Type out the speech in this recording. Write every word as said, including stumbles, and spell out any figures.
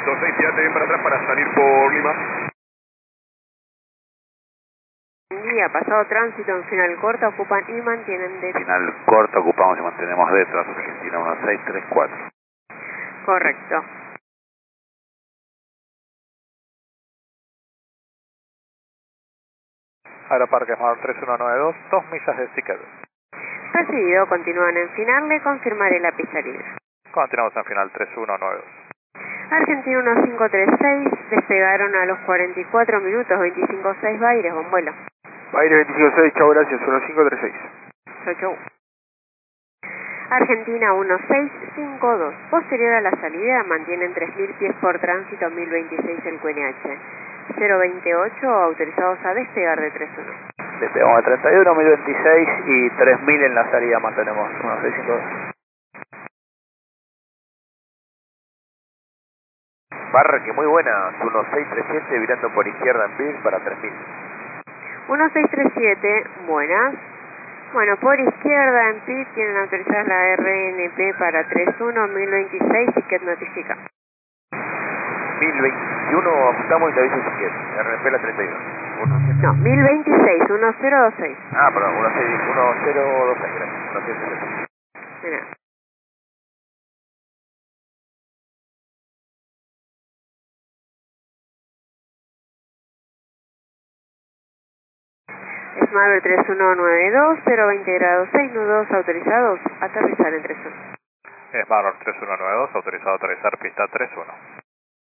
dos seis, tirate bien para atrás para salir por Lima. Día, pasado tránsito en final corta, ocupan y mantienen D. Final corta, ocupamos y mantenemos D tras Argentina uno seis tres cuatro. Correcto. Aeroparque Esmador tres uno nueve dos, dos millas de Sticker. Recibido, continúan en final, le confirmaré la pista libre. Continuamos en final tres uno nueve dos. Argentina uno cinco tres seis, despegaron a los cuarenta y cuatro minutos, veinticinco seis Baires, con vuelo. Baires veinticinco seis, chao, gracias, uno cinco tres seis. Chau, chau. Argentina uno seis cinco dos, posterior a la salida, mantienen tres mil pies por tránsito, mil veintiséis el Q N H. cero veintiocho, autorizados a despegar de tres uno. Despegamos de treinta y uno, mil veintiséis y tres mil en la salida mantenemos uno seis cinco dos. Barra que muy buena, uno seis tres siete virando por izquierda en pit para tres mil. uno seis tres siete, buenas. Bueno, por izquierda en pit tienen autorizadas la R N P para tres uno, mil veintiséis, ticket notifica. mil veintiuno, apuntamos y te aviso si quieres. R N P la treinta y uno. No, mil veintiséis, uno cero dos seis. Ah, perdón, uno cero dos seis, gracias. uno cero dos seis. Mira. Smart tres uno nueve dos, cero veinte grados seis, nudos autorizados, aterrizar en tres uno. Esmador tres uno nueve dos, autorizado a aterrizar pista tres uno.